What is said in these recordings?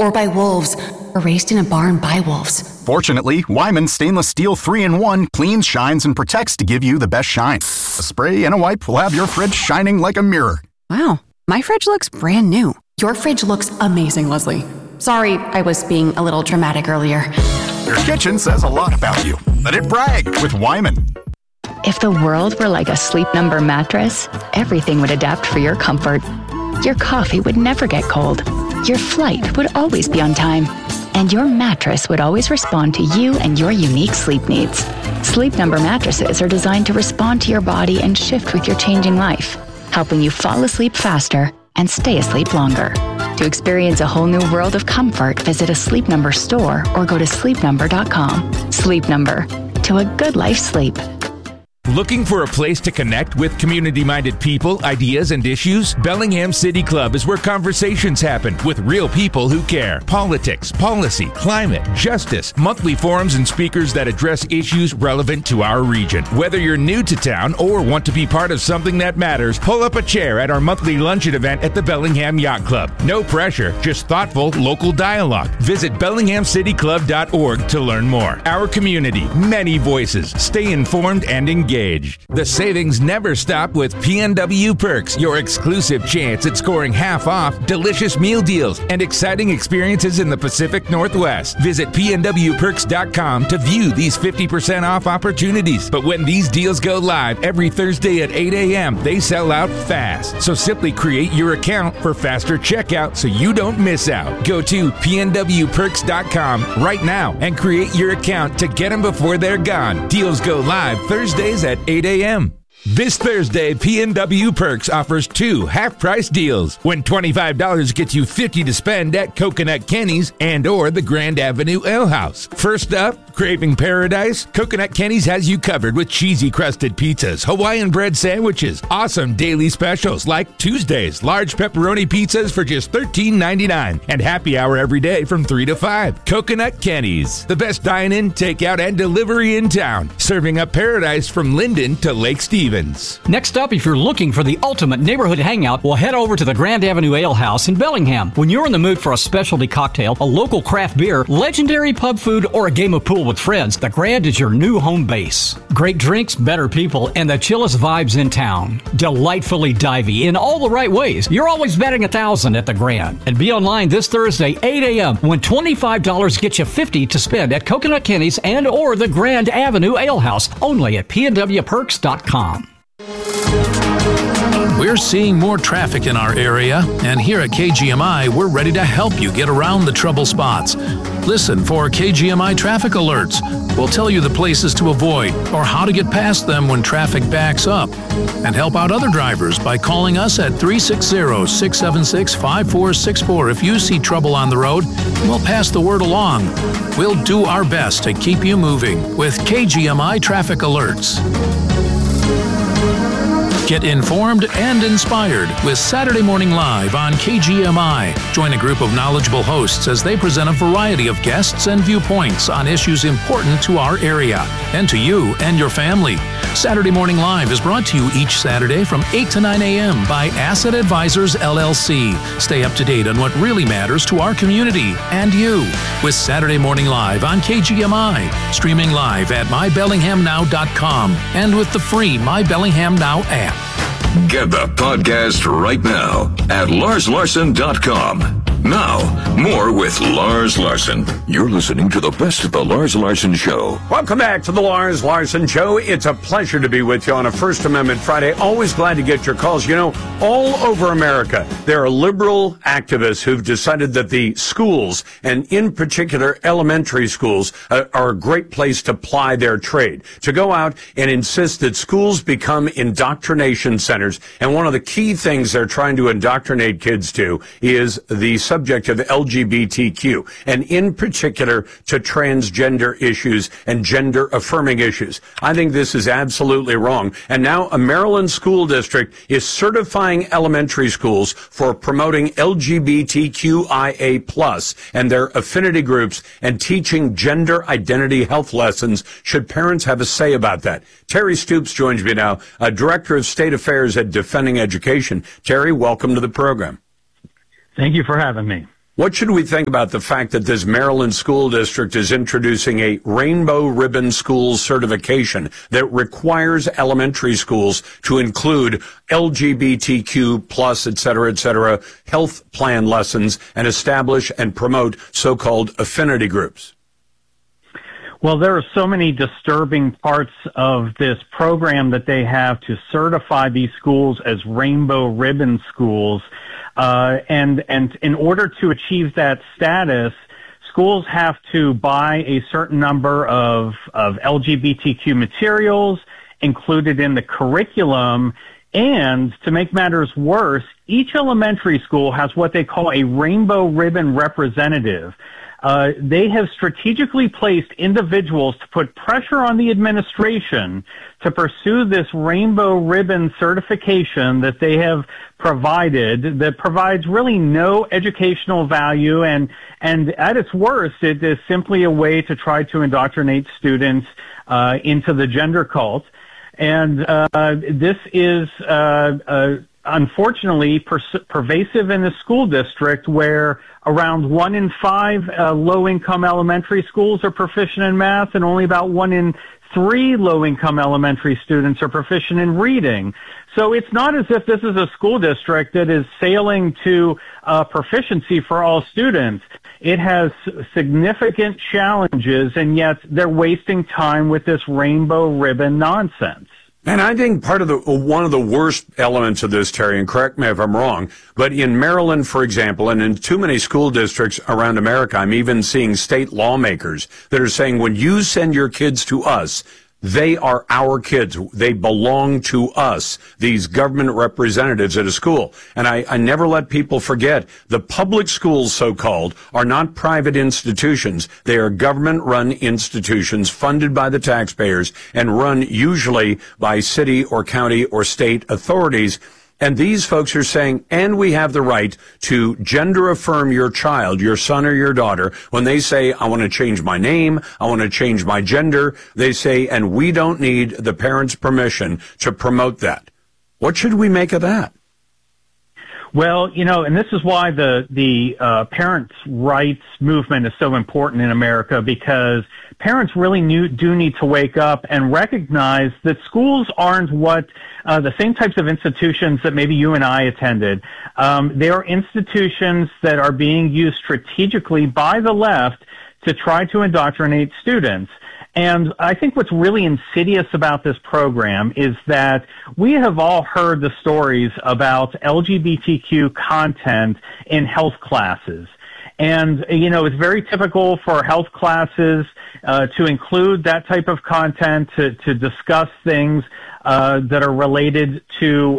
or by wolves, or raised in a barn by wolves. Fortunately, Wyman Stainless Steel 3-in-1 cleans, shines, and protects to give you the best shine. A spray and a wipe will have your fridge shining like a mirror. Wow, my fridge looks brand new. Your fridge looks amazing, Leslie. Sorry, I was being a little dramatic earlier. Your kitchen says a lot about you. Let it brag with Wyman. If the world were like a Sleep Number mattress, everything would adapt for your comfort. Your coffee would never get cold. Your flight would always be on time. And your mattress would always respond to you and your unique sleep needs. Sleep Number mattresses are designed to respond to your body and shift with your changing life, helping you fall asleep faster and stay asleep longer. To experience a whole new world of comfort, visit a Sleep Number store or go to sleepnumber.com. Sleep Number. To a good life sleep. Looking for a place to connect with community-minded people, ideas, and issues? Bellingham City Club is where conversations happen with real people who care. Politics, policy, climate, justice, monthly forums and speakers that address issues relevant to our region. Whether you're new to town or want to be part of something that matters, pull up a chair at our monthly luncheon event at the Bellingham Yacht Club. No pressure, just thoughtful local dialogue. Visit BellinghamCityClub.org to learn more. Our community, many voices. Stay informed and engaged. The savings never stop with PNW Perks, your exclusive chance at scoring half off, delicious meal deals, and exciting experiences in the Pacific Northwest. Visit PNWPerks.com to view these 50% off opportunities. But when these deals go live every Thursday at 8 a.m., they sell out fast. So simply create your account for faster checkout so you don't miss out. Go to PNWPerks.com right now and create your account to get them before they're gone. Deals go live Thursdays at 8 a.m. This Thursday, PNW Perks offers 2 half-price deals. When $25 gets you $50 to spend at Coconut Kenny's and or the Grand Avenue Ale House. First up, craving paradise? Coconut Kenny's has you covered with cheesy crusted pizzas, Hawaiian bread sandwiches, awesome daily specials like Tuesdays, large pepperoni pizzas for just $13.99, and happy hour every day from 3 to 5. Coconut Kenny's, the best dine-in, takeout, and delivery in town, serving up paradise from Linden to Lake Stevens. Next up, if you're looking for the ultimate neighborhood hangout, we'll head over to the Grand Avenue Ale House in Bellingham. When you're in the mood for a specialty cocktail, a local craft beer, legendary pub food, or a game of pool with friends, the Grand is your new home base. Great drinks, better people, and the chillest vibes in town. Delightfully divey in all the right ways. You're always betting 1,000 at the Grand. And be online this Thursday, 8 a.m., when $25 gets you $50 to spend at Coconut Kenny's and or the Grand Avenue Ale House, only at PNWPerks.com. We're seeing more traffic in our area, and here at KGMI, we're ready to help you get around the trouble spots. Listen for KGMI traffic alerts. We'll tell you the places to avoid or how to get past them when traffic backs up. And help out other drivers by calling us at 360-676-5464 if you see trouble on the road. We'll pass the word along. We'll do our best to keep you moving with KGMI traffic alerts. Get informed and inspired with Saturday Morning Live on KGMI. Join a group of knowledgeable hosts as they present a variety of guests and viewpoints on issues important to our area and to you and your family. Saturday Morning Live is brought to you each Saturday from 8 to 9 a.m. by Asset Advisors, LLC. Stay up to date on what really matters to our community and you with Saturday Morning Live on KGMI. Streaming live at mybellinghamnow.com and with the free My Bellingham Now app. Get the podcast right now at LarsLarson.com. Now, more with Lars Larson. You're listening to the best of the Lars Larson Show. Welcome back to the Lars Larson Show. It's a pleasure to be with you on a First Amendment Friday. Always glad to get your calls. You know, all over America, there are liberal activists who've decided that the schools, and in particular elementary schools, are a great place to ply their trade, to go out and insist that schools become indoctrination centers. And one of the key things they're trying to indoctrinate kids to is the subject of LGBTQ, and in particular to transgender issues and gender affirming issues. I think this is absolutely wrong. And now a Maryland school district is certifying elementary schools for promoting LGBTQIA+ and their affinity groups and teaching gender identity health lessons. Should parents have a say about that? Terry Stoops joins me now, Director of State Affairs at Defending Education. Terry, welcome to the program. Thank you for having me. What should we think about the fact that this Maryland school district is introducing a Rainbow Ribbon School certification that requires elementary schools to include LGBTQ plus, et cetera, health plan lessons and establish and promote so-called affinity groups? Well, there are so many disturbing parts of this program that they have to certify these schools as Rainbow Ribbon schools. And in order to achieve that status, schools have to buy a certain number of LGBTQ materials included in the curriculum. And to make matters worse, each elementary school has what they call a Rainbow Ribbon representative. They have strategically placed individuals to put pressure on the administration to pursue this Rainbow Ribbon certification that they have provided that provides really no educational value, and at its worst, it is simply a way to try to indoctrinate students into the gender cult. And this is unfortunately pervasive in the school district, where around 1 in 5 low-income elementary schools are proficient in math, and only about 1 in 3 low-income elementary students are proficient in reading. So it's not as if this is a school district that is sailing to proficiency for all students. It has significant challenges, and yet they're wasting time with this Rainbow Ribbon nonsense. And I think one of the worst elements of this, Terry, and correct me if I'm wrong, but in Maryland, for example, and in too many school districts around America, I'm even seeing state lawmakers that are saying, when you send your kids to us, they are our kids. They belong to us, these government representatives at a school. And I never let people forget, the public schools, so-called, are not private institutions. They are government-run institutions funded by the taxpayers and run usually by city or county or state authorities. And these folks are saying, and we have the right to gender affirm your child, your son or your daughter. When they say, I want to change my name, I want to change my gender, they say, and we don't need the parents' permission to promote that. What should we make of that? Well, and this is why the parents' rights movement is so important in America, because parents really do need to wake up and recognize that schools aren't what the same types of institutions that maybe you and I attended. They are institutions that are being used strategically by the left to try to indoctrinate students. And I think what's really insidious about this program is that we have all heard the stories about LGBTQ content in health classes. And, it's very typical for health classes to include that type of content, to discuss things that are related to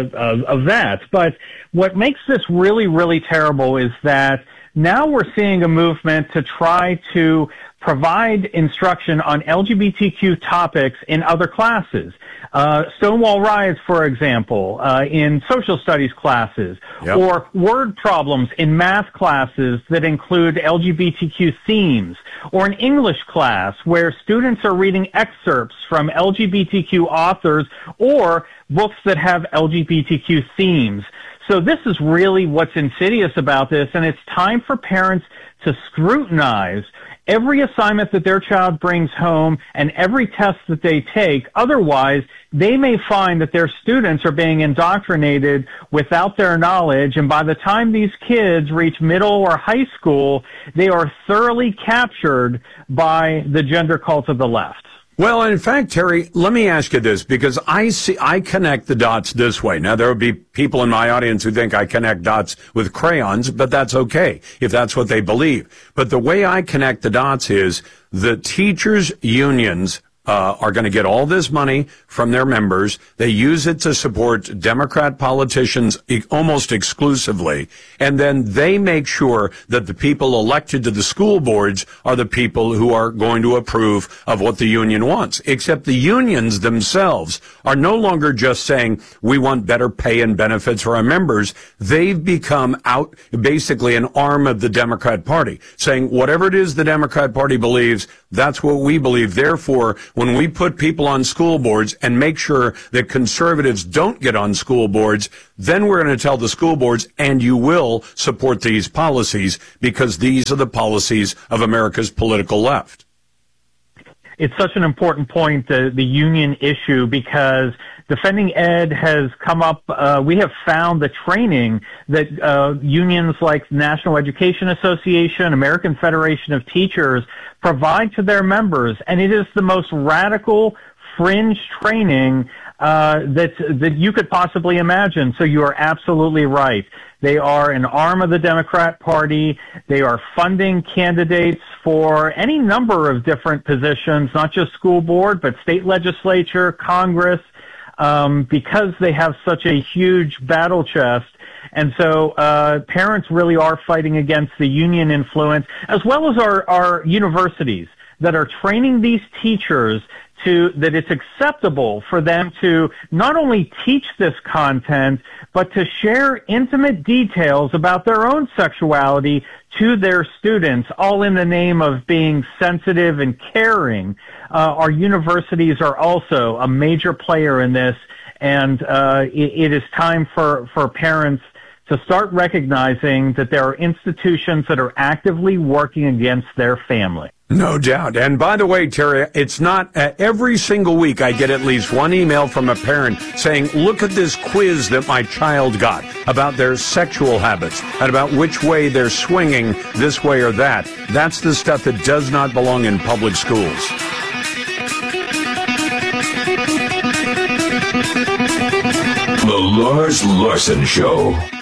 that. But what makes this really, really terrible is that now we're seeing a movement to try to provide instruction on LGBTQ topics in other classes. Stonewall riots, for example, in social studies classes, yep, or word problems in math classes that include LGBTQ themes, or an English class where students are reading excerpts from LGBTQ authors or books that have LGBTQ themes. So this is really what's insidious about this, and it's time for parents to scrutinize every assignment that their child brings home and every test that they take. Otherwise, they may find that their students are being indoctrinated without their knowledge, and by the time these kids reach middle or high school, they are thoroughly captured by the gender cult of the left. Well, in fact, Terry, let me ask you this, because I connect the dots this way. Now, there will be people in my audience who think I connect dots with crayons, but that's okay if that's what they believe. But the way I connect the dots is the teachers' unions are going to get all this money from their members. They use it to support Democrat politicians almost exclusively. And then they make sure that the people elected to the school boards are the people who are going to approve of what the union wants. Except the unions themselves are no longer just saying, we want better pay and benefits for our members. They've become basically an arm of the Democrat Party, saying whatever it is the Democrat Party believes, that's what we believe. Therefore, when we put people on school boards and make sure that conservatives don't get on school boards, then we're going to tell the school boards, and you will support these policies because these are the policies of America's political left. It's such an important point, the union issue, because Defending Ed has come up. We have found the training that unions like National Education Association, American Federation of Teachers provide to their members, and it is the most radical fringe training that you could possibly imagine. So you are absolutely right. They are an arm of the Democrat Party. They are funding candidates for any number of different positions, not just school board, but state legislature, Congress, because they have such a huge battle chest. And so parents really are fighting against the union influence, as well as our universities that are training these teachers that it's acceptable for them to not only teach this content, but to share intimate details about their own sexuality to their students, all in the name of being sensitive and caring. Our universities are also a major player in this, and it is time for parents to start recognizing that there are institutions that are actively working against their family. No doubt. And by the way, Terry, it's not every single week I get at least one email from a parent saying, look at this quiz that my child got about their sexual habits and about which way they're swinging this way or that. That's the stuff that does not belong in public schools. The Lars Larson Show.